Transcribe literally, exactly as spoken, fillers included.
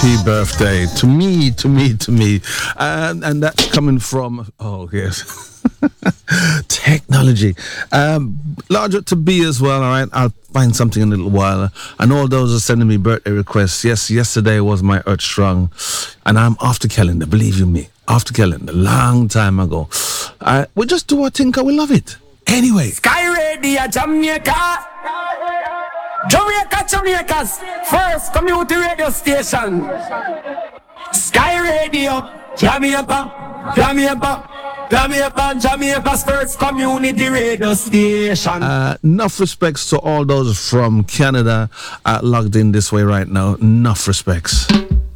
happy birthday to me, to me, to me. And, and that's coming from, oh, yes, technology. Um, larger to be as well, all right? I'll find something in a little while. And all those are sending me birthday requests. Yes, yesterday was my Earth Strong. And I'm after calendar, believe you me. After calendar, long time ago. Uh, we just do our thing, we love it. Anyway. Sky Radio Jamaica. Jamaica, Jamaica's first community radio station. Sky Radio Jamaica, Jamaica, Jamaica, Jamaica's first community radio station. Uh, enough respects to all those from Canada uh, logged in this way right now. Enough respects.